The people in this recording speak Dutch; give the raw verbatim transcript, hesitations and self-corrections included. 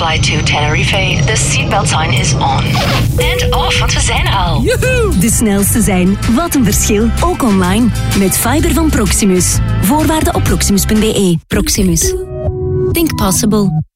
flight to Tenerife, the seatbelt sign is on. And off, want we zijn er al. Joehoe! De snelste zijn. Wat een verschil. Ook online. Met fiber van Proximus. Voorwaarden op proximus punt be. Proximus. Think possible.